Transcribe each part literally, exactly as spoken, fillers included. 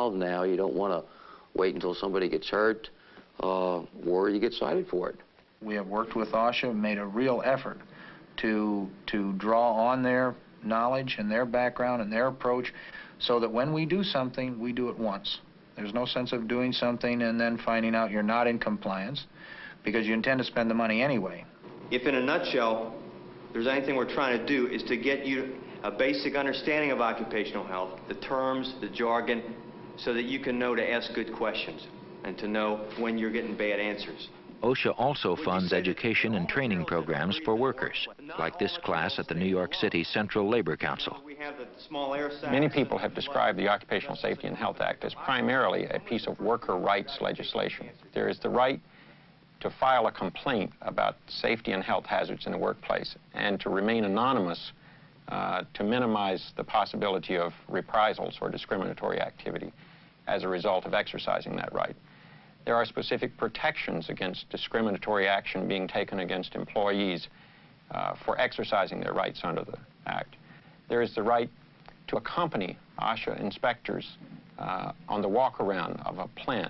involved now. You don't want to wait until somebody gets hurt uh, or you get cited for it. We have worked with OSHA and made a real effort to, to draw on their knowledge and their background and their approach so that when we do something, we do it once. There's no sense of doing something and then finding out you're not in compliance because you intend to spend the money anyway. If in a nutshell, there's anything we're trying to do is to get you a basic understanding of occupational health, the terms, the jargon, so that you can know to ask good questions and to know when you're getting bad answers. OSHA also funds education and training programs for workers, like this class at the New York City Central Labor Council. Many people have described the Occupational Safety and Health Act as primarily a piece of worker rights legislation. There is the right to file a complaint about safety and health hazards in the workplace and to remain anonymous uh, to minimize the possibility of reprisals or discriminatory activity as a result of exercising that right. There are specific protections against discriminatory action being taken against employees uh, for exercising their rights under the Act. There is the right to accompany OSHA inspectors uh, on the walk-around of a plant.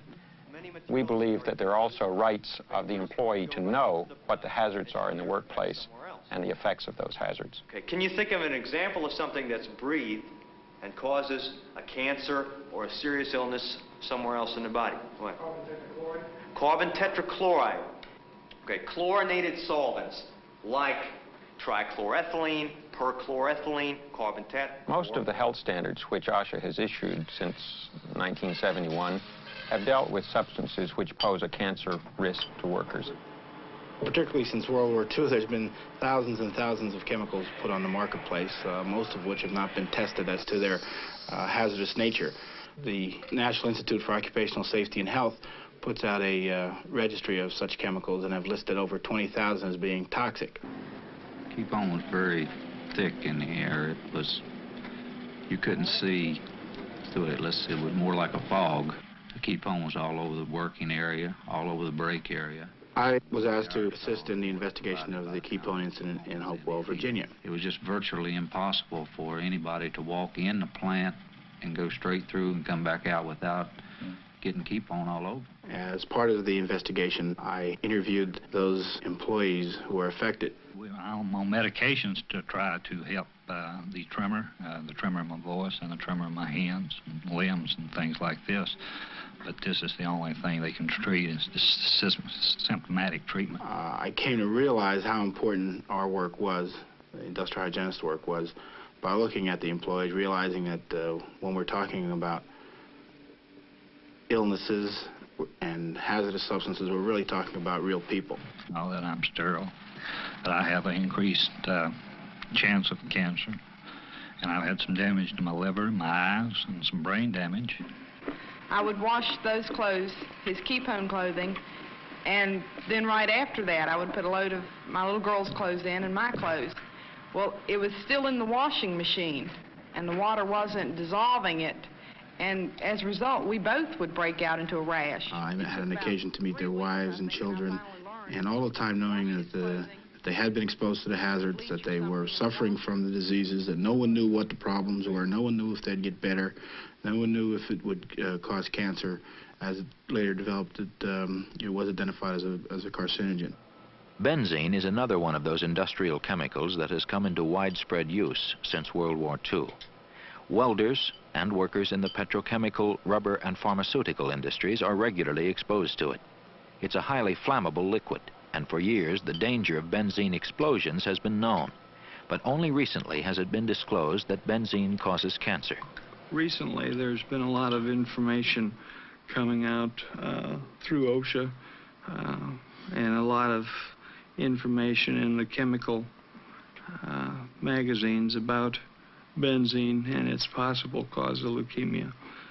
We believe that there are also rights of the employee to know what the hazards are in the workplace and the effects of those hazards. Okay. Can you think of an example of something that's breathed and causes a cancer or a serious illness somewhere else in the body? What? Carbon tetrachloride. Carbon tetrachloride. Okay, chlorinated solvents like trichloroethylene, perchloroethylene, carbon tet. Most of the health standards which OSHA has issued since nineteen seventy-one have dealt with substances which pose a cancer risk to workers. Particularly since World War Two, there's been thousands and thousands of chemicals put on the marketplace, uh, most of which have not been tested as to their uh, hazardous nature. The National Institute for Occupational Safety and Health puts out a uh, registry of such chemicals and have listed over twenty thousand as being toxic. Keep-on was very thick in the air. It was, you couldn't see through it. Let's see, it was more like a fog. The keep-on was all over the working area, all over the break area. I was asked to assist in the investigation of the Keep-On incident in Hopewell, Virginia. It was just virtually impossible for anybody to walk in the plant and go straight through and come back out without getting Keep-On all over. As part of the investigation, I interviewed those employees who were affected. I'm on medications to try to help uh, the tremor, uh, the tremor of my voice and the tremor of my hands and limbs and things like this. But this is the only thing they can treat is this symptomatic treatment. Uh, I came to realize how important our work was, the industrial hygienist work was, by looking at the employees, realizing that uh, when we're talking about illnesses and hazardous substances, we're really talking about real people. Now that I'm sterile, that I have an increased uh, chance of cancer, and I've had some damage to my liver, my eyes, and some brain damage. I would wash those clothes, his Keep-On clothing, and then right after that I would put a load of my little girl's clothes in and my clothes. Well, it was still in the washing machine, and the water wasn't dissolving it, and as a result, we both would break out into a rash. I had an occasion to meet their wives and children, and all the time knowing that, the, that they had been exposed to the hazards, that they were suffering from the diseases, that no one knew what the problems were, no one knew if they'd get better, no one knew if it would uh, cause cancer. As it later developed, it, um, it was identified as a, as a carcinogen. Benzene is another one of those industrial chemicals that has come into widespread use since World War Two. Welders and workers in the petrochemical, rubber, and pharmaceutical industries are regularly exposed to it. It's a highly flammable liquid, and for years the danger of benzene explosions has been known. But only recently has it been disclosed that benzene causes cancer. Recently, there's been a lot of information coming out uh, through OSHA uh, and a lot of information in the chemical uh, magazines about benzene and its possible cause of leukemia.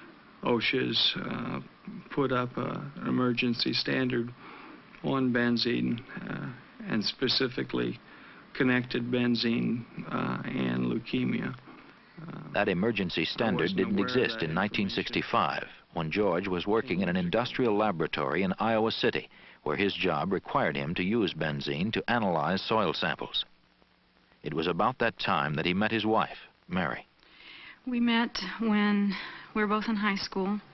OSHA's uh, put up a, an emergency standard on benzene uh, and specifically connected benzene uh, and leukemia. That emergency standard didn't exist in nineteen sixty-five, when George was working in an industrial laboratory in Iowa City, where his job required him to use benzene to analyze soil samples. It was about that time that he met his wife, Mary. We met when we were both in high school.